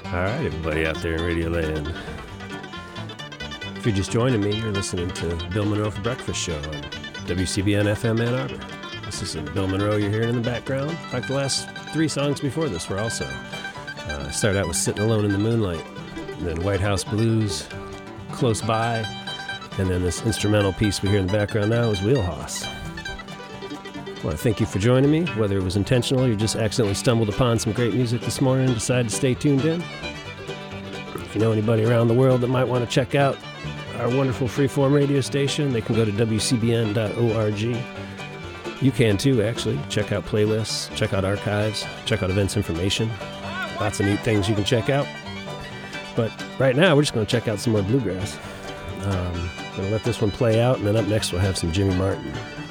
All right, everybody out there in Radio Land. If you're just joining me, you're listening to Bill Monroe for Breakfast Show on WCBN FM Ann Arbor. This is Bill Monroe you're hearing in the background. In fact, the last three songs before this were also. I started out with Sitting Alone in the Moonlight, and then White House Blues, Close By, and then this instrumental piece we hear in the background now is Wheelhouse. I want to thank you for joining me, whether it was intentional or you just accidentally stumbled upon some great music this morning and decided to stay tuned in. If you know anybody around the world that might want to check out our wonderful freeform radio station, they can go to wcbn.org. You can too, actually. Check out playlists, check out archives, check out events information. Lots of neat things you can check out. But right now, we're just going to check out some more bluegrass. I'm going to let this one play out, and then up next we'll have some Jimmy Martin.